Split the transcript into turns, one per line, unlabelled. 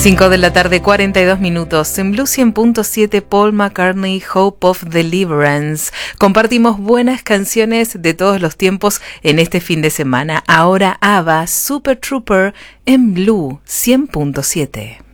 5 de la tarde, 42 minutos. En Blue 100.7, Paul McCartney, Hope of Deliverance. Compartimos buenas canciones de todos los tiempos en este fin de semana. Ahora ABBA, Super Trooper, en Blue 100.7.